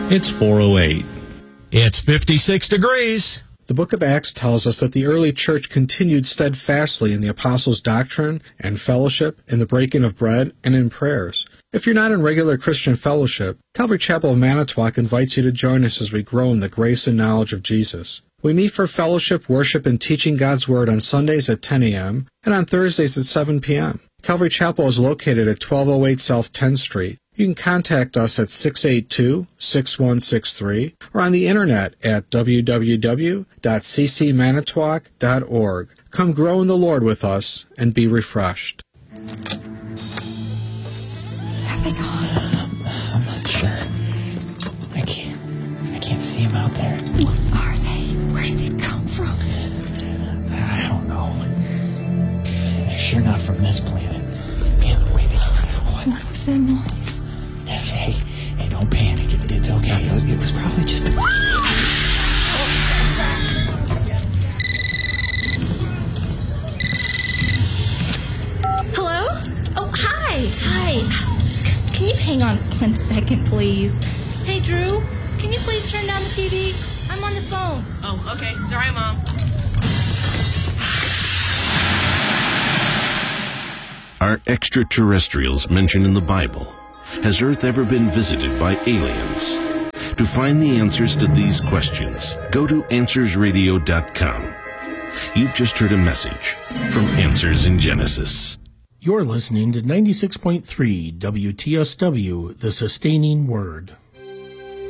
It's 4:08. It's 56 degrees. The book of Acts tells us that the early church continued steadfastly in the apostles' doctrine and fellowship, in the breaking of bread, and in prayers. If you're not in regular Christian fellowship, Calvary Chapel of Manitowoc invites you to join us as we grow in the grace and knowledge of Jesus. We meet for fellowship, worship, and teaching God's Word on Sundays at 10 a.m. and on Thursdays at 7 p.m. Calvary Chapel is located at 1208 South 10th Street. You can contact us at 682-6163 or on the internet at www.ccmanitowoc.org. Come grow in the Lord with us and be refreshed. Have they gone? I'm not sure. I can't see them out there. What are they? Where did they come from? I don't know. They're sure not from this planet. Man, the way they... What was that noise? Hey, don't panic. It's okay. It was probably just... Hello? Oh, hi. Can you hang on 1 second, please? Hey, Drew, can you please turn down the TV? I'm on the phone. Oh, okay. Sorry, Mom. Are extraterrestrials mentioned in the Bible? Has Earth ever been visited by aliens? To find the answers to these questions, go to AnswersRadio.com. You've just heard a message from Answers in Genesis. You're listening to 96.3 WTSW, The Sustaining Word.